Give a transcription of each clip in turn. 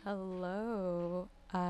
Hello.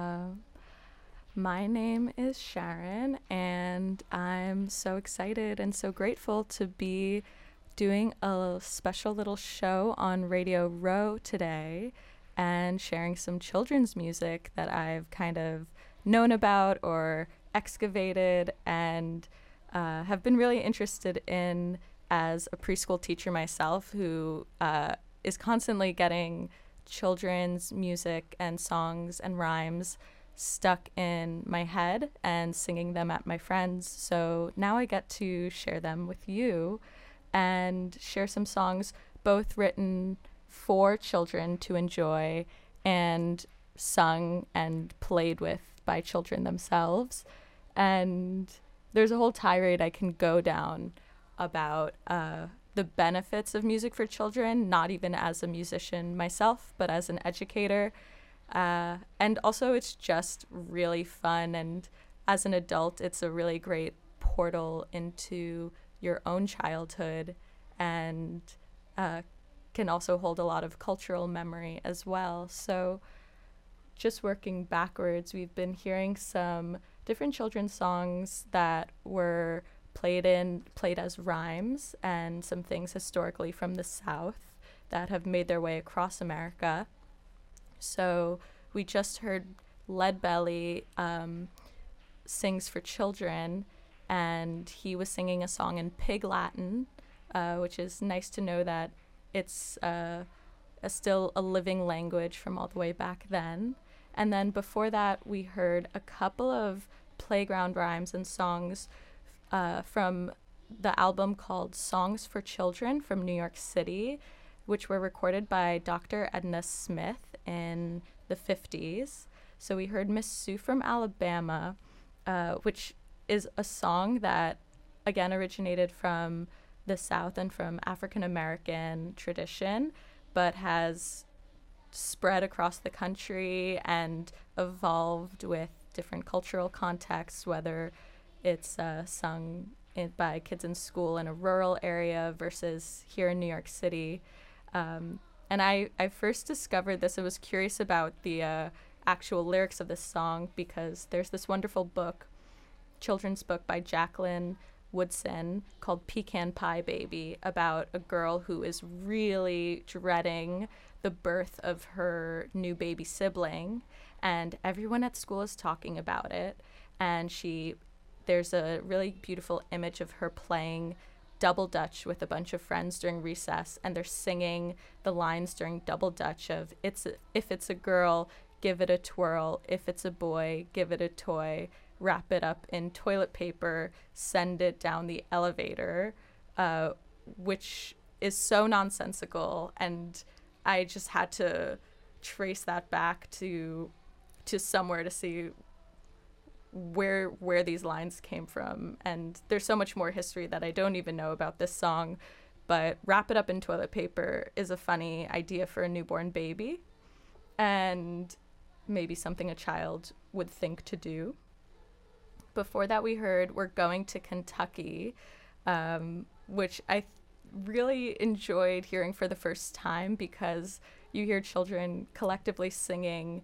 My name is Sharon, and I'm so excited and so grateful to be doing a special little show on Radio Row today and sharing some children's music that I've kind of known about or excavated and have been really interested in as a preschool teacher myself who is constantly getting children's music and songs and rhymes stuck in my head and singing them at my friends. So now I get to share them with you and share some songs both written for children to enjoy and sung and played with by children themselves. And there's a whole tirade I can go down about the benefits of music for children, not even as a musician myself, but as an educator. And also, it's just really fun. And as an adult, it's a really great portal into your own childhood and can also hold a lot of cultural memory as well. So, just working backwards, we've been hearing some different children's songs that were played as rhymes and some things historically from the South that have made their way across America. So we just heard Lead Belly sings for children, and he was singing a song in Pig Latin, which is nice to know that it's still a living language from all the way back then. And then before that, we heard a couple of playground rhymes and songs from the album called Songs for Children from New York City, which were recorded by Dr. Edna Smith in the 50s. So we heard Miss Sue from Alabama, which is a song that, again, originated from the South and from African American tradition, but has spread across the country and evolved with different cultural contexts, whether it's sung by kids in school in a rural area versus here in New York City. And I first discovered this. I was curious about the actual lyrics of this song because there's this wonderful book, children's book by Jacqueline Woodson called Pecan Pie Baby, about a girl who is really dreading the birth of her new baby sibling, and everyone at school is talking about it. And there's a really beautiful image of her playing double dutch with a bunch of friends during recess, and they're singing the lines during double dutch of if it's a girl, give it a twirl, if it's a boy, give it a toy, wrap it up in toilet paper, send it down the elevator, which is so nonsensical. And I just had to trace that back to somewhere to see where these lines came from. And there's so much more history that I don't even know about this song, but wrap it up in toilet paper is a funny idea for a newborn baby and maybe something a child would think to do. Before that, we heard We're Going to Kentucky, which I really enjoyed hearing for the first time because you hear children collectively singing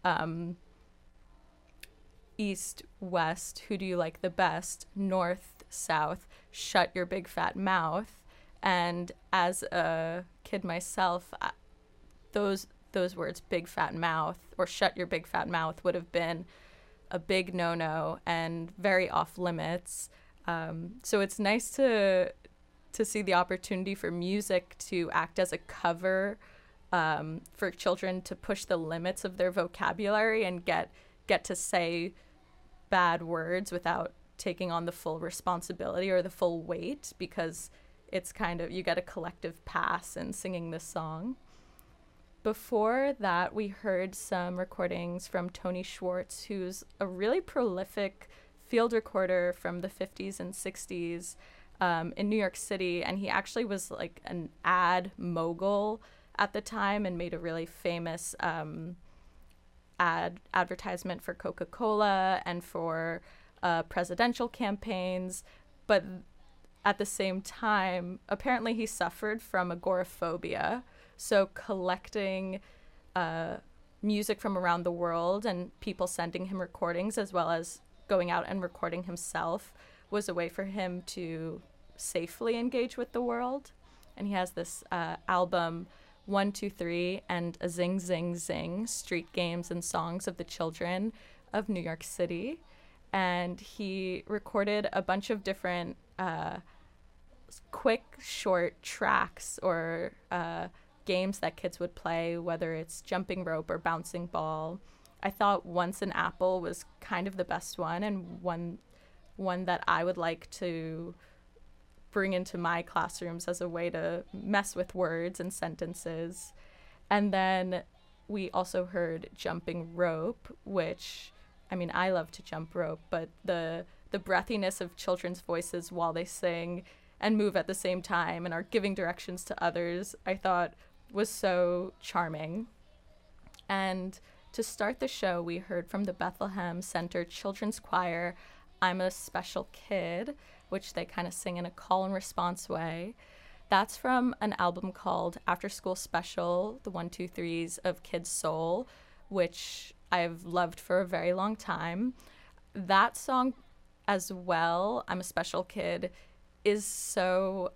east, west, who do you like the best, north, south, shut your big fat mouth. And as a kid myself, those words, big fat mouth or shut your big fat mouth, would have been a big no-no and very off limits. So it's nice to see the opportunity for music to act as a cover for children to push the limits of their vocabulary and get to say bad words without taking on the full responsibility or the full weight, because it's kind of, you get a collective pass in singing this song. Before that, we heard some recordings from Tony Schwartz, who's a really prolific field recorder from the 50s and 60s in New York City. And he actually was like an ad mogul at the time and made a really famous advertisement for Coca-Cola and for presidential campaigns. But at the same time, apparently he suffered from agoraphobia. So collecting music from around the world and people sending him recordings, as well as going out and recording himself, was a way for him to safely engage with the world. And he has this album, 123 and a Zing Zing Zing, Street Games and Songs of the Children of New York City. And he recorded a bunch of different quick, short tracks or games that kids would play, whether it's jumping rope or bouncing ball. I thought Once an Apple was kind of the best one, and one that I would like to bring into my classrooms as a way to mess with words and sentences. And then we also heard Jumping Rope, which, I mean, I love to jump rope, but the breathiness of children's voices while they sing and move at the same time and are giving directions to others, I thought was so charming. And to start the show, we heard from the Bethlehem Center Children's Choir, I'm a Special Kid, which they kind of sing in a call and response way. That's from an album called After School Special, the 123s of Kids Soul, which I've loved for a very long time. That song as well, I'm a Special Kid, is so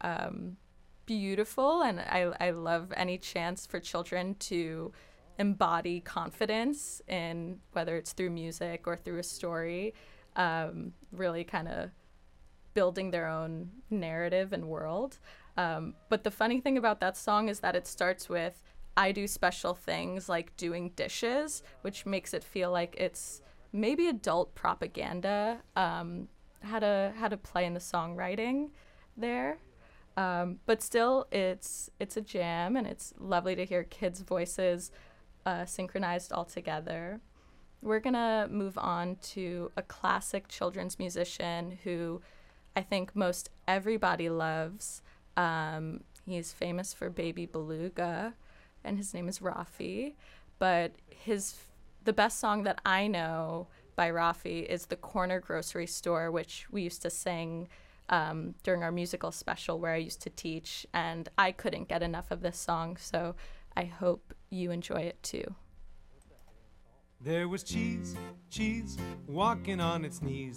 beautiful, and I love any chance for children to embody confidence in, whether it's through music or through a story, really kind of building their own narrative and world. But the funny thing about that song is that it starts with, I do special things like doing dishes, which makes it feel like it's maybe adult propaganda, how to play in the songwriting there. But still, it's a jam, and it's lovely to hear kids' voices synchronized all together. We're gonna move on to a classic children's musician who I think most everybody loves. He's famous for Baby Beluga, and his name is Raffi. But the best song that I know by Raffi is The Corner Grocery Store, which we used to sing during our musical special where I used to teach, and I couldn't get enough of this song, so I hope you enjoy it too. There was cheese walking on its knees.